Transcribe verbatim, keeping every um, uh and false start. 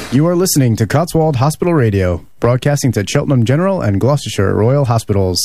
You are listening to Cotswold Hospital Radio, broadcasting to Cheltenham General and Gloucestershire Royal Hospitals.